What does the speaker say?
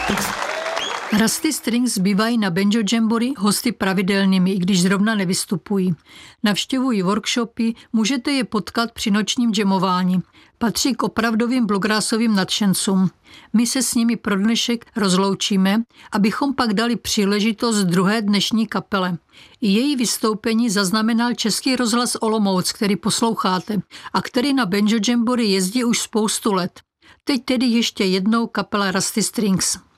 Rusty Strings bývají na Banjo Jamboree hosty pravidelnými, i když zrovna nevystupují. Navštěvují workshopy, můžete je potkat při nočním jamování. Patří k opravdovým bluegrassovým nadšencům. My se s nimi pro dnešek rozloučíme, abychom pak dali příležitost druhé dnešní kapele. I její vystoupení zaznamenal Český rozhlas Olomouc, který posloucháte a který na Banjo Jamboree jezdí už spoustu let. Teď tedy ještě jednou kapela Rusty Strings.